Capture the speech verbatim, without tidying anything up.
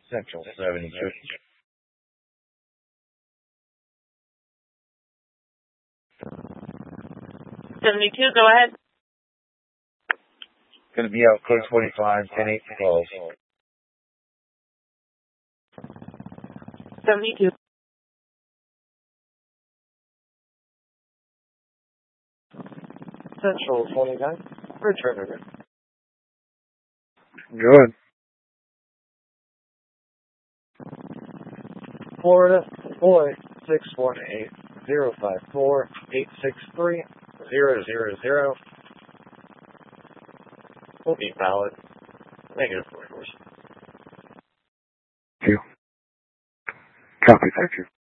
Central seventy-two. seventy-two, go ahead. Going to be out code twenty-five, ten eight twelve. seventy-two. Central twenty-nine. Return order. Good. Florida, boy, six one eight, zero five four, eight six three, zero zero zero. Will be valid. Negative four course. Thank you. Copy, thank you.